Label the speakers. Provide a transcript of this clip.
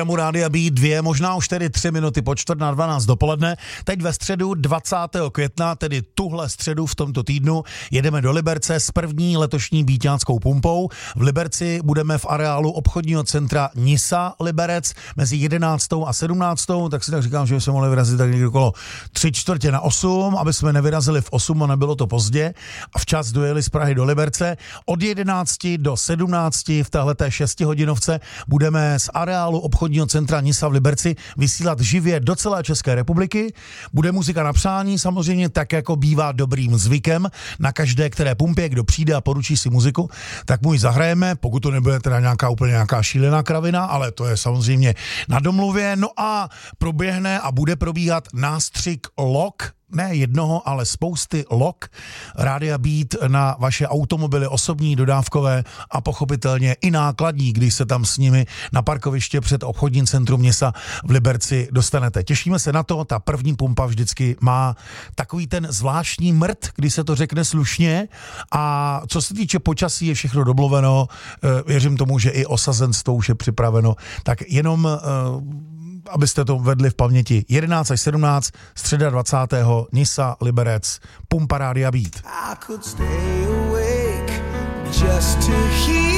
Speaker 1: Rádia Beat 2, možná už tedy 3 minuty po 11:45 dopoledne. Teď ve středu 20. května, tedy tuhle středu v tomto týdnu, jedeme do Liberce s první letošní bíťánskou pumpou. V Liberci budeme v areálu obchodního centra Nisa Liberec mezi 11. a 17. Tak si tak říkám, že jsme mohli vyrazit tak někdy okolo 7:45, aby jsme nevyrazili v 8 a nebylo to pozdě a včas dojeli z Prahy do Liberce. Od 11 do 17 v téhleté 6hodinovce budeme z areálu obchodního centra Nisa v Liberci vysílat živě do celé České republiky. Bude muzika na přání, samozřejmě tak, jako bývá dobrým zvykem. Na každé, které pumpě, kdo přijde a poručí si muziku, tak mu ji zahrajeme, pokud to nebude teda nějaká šílená kravina, ale to je samozřejmě na domluvě. No a proběhne a bude probíhat nástřik lok, ne jednoho, ale spousty lok Rádia Beat na vaše automobily osobní, dodávkové a pochopitelně i nákladní, když se tam s nimi na parkoviště před obchodním centrum Nisa v Liberci dostanete. Těšíme se na to, ta první pumpa vždycky má takový ten zvláštní mrt, když se to řekne slušně, a co se týče počasí, je všechno domluveno, věřím tomu, že i osazenstvo už je připraveno, tak jenom abyste to vedli v paměti. 11 až 17, středa 20. Nisa Liberec, pumpa Rádia Beat.
Speaker 2: I could stay awake just to hear